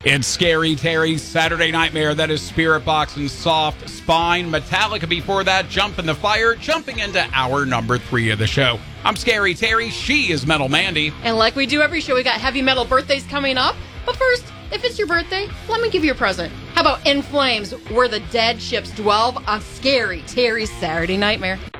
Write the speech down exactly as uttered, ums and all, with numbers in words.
It's Scary Terry's Saturday Nightmare. That is Spirit Box and Soft Spine. Metallica before that, Jump in the Fire, jumping into hour number three of the show. I'm Scary Terry. She is Metal Mandy. And like we do every show, we got heavy metal birthdays coming up. But first, if it's your birthday, let me give you a present. How about In Flames, Where the Dead Ships Dwell on Scary Terry's Saturday Nightmare?